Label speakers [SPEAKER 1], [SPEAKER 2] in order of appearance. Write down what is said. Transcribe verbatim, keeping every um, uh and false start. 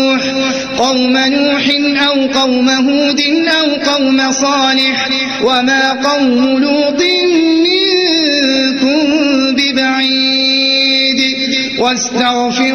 [SPEAKER 1] قوم نوح أو قوم هود أو قوم صالح وما قوم لوط منكم ببعيد واستغفر